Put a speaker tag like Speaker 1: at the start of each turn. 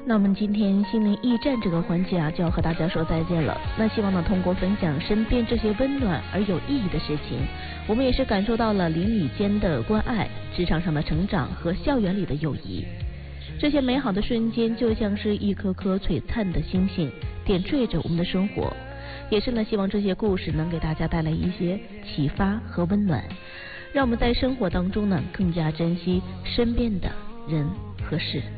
Speaker 1: 那我们今天心灵驿站这个环节就要和大家说再见了。那希望呢，通过分享身边这些温暖而有意义的事情，我们也是感受到了邻里间的关爱、职场上的成长和校园里的友谊。这些美好的瞬间就像是一颗颗璀璨的星星，点缀着我们的生活。也是呢，希望这些故事能给大家带来一些启发和温暖，让我们在生活当中呢更加珍惜身边的人和事。